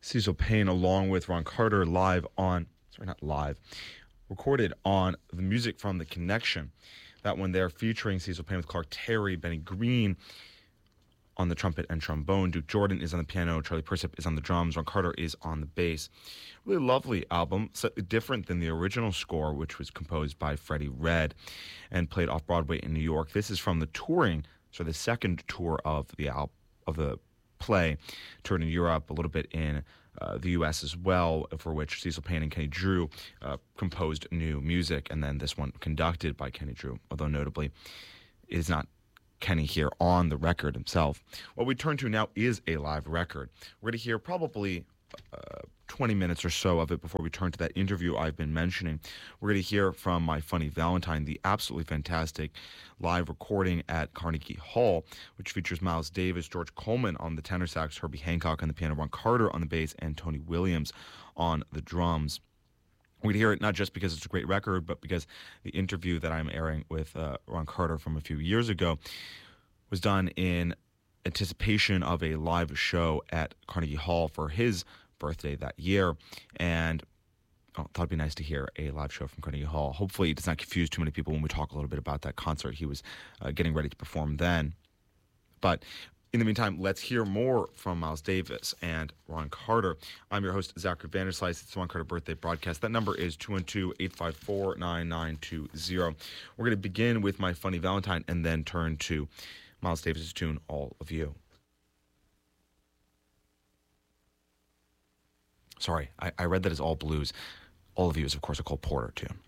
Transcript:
Cecil Payne along with Ron Carter recorded on the music from The Connection. That one there featuring Cecil Payne with Clark Terry, Benny Green on the trumpet and trombone. Duke Jordan is on the piano. Charlie Persip is on the drums. Ron Carter is on the bass. Really lovely album, slightly different than the original score, which was composed by Freddie Redd and played off-Broadway in New York. This is from the touring, so the second tour of the play, toured in Europe, a little bit in the U.S. as well, for which Cecil Payne and Kenny Drew composed new music, and then this one conducted by Kenny Drew, although notably it is not Kenny here on the record himself. What we turn to now is a live record. We're going to hear probably 20 minutes or so of it before we turn to that interview I've been mentioning. We're going to hear from My Funny Valentine, the absolutely fantastic live recording at Carnegie Hall, which features Miles Davis, George Coleman on the tenor sax, Herbie Hancock on the piano, Ron Carter on the bass, and Tony Williams on the drums. We're going to hear it not just because it's a great record, but because the interview that I'm airing with Ron Carter from a few years ago was done in anticipation of a live show at Carnegie Hall for his birthday that year. And I thought it'd be nice to hear a live show from Carnegie Hall. Hopefully it does not confuse too many people when we talk a little bit about that concert he was getting ready to perform then. But in the meantime, let's hear more from Miles Davis and Ron Carter. I'm your host, Zachary Vanderslice. It's the Ron Carter Birthday Broadcast. That number is 212-854-9920. We're going to begin with My Funny Valentine and then turn to Miles Davis' tune, All of You. Sorry, I read that as All Blues. All of You is, of course, a Cole Porter tune.